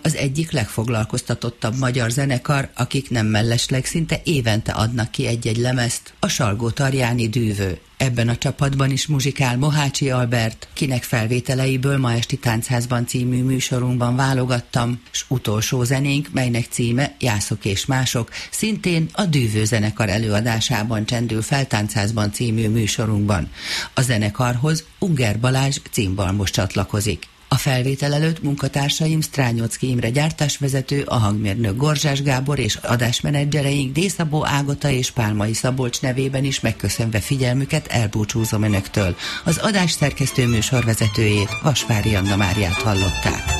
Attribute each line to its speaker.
Speaker 1: az egyik legfoglalkoztatottabb magyar zenekar, akik nem mellesleg szinte évente adnak ki egy-egy lemezt, a Salgótarjáni Dűvő. Ebben a csapatban is muzsikál Mohácsi Albert, kinek felvételeiből ma esti Táncházban című műsorunkban válogattam, s utolsó zenénk, melynek címe Jászok és mások, szintén a Dűvő zenekar előadásában csendül fel Táncházban című műsorunkban. A zenekarhoz Unger Balázs cimbalmos csatlakozik. A felvétel előtt munkatársaim Strányocki Imre gyártásvezető, a hangmérnök Gorzsás Gábor és adásmenedzsereink D-Szabó Ágota és Pálmai Szabolcs nevében is megköszönve figyelmüket elbúcsúzom önöktől. Az adás szerkesztő műsorvezetőjét, Vasvári Anna Máriát hallották.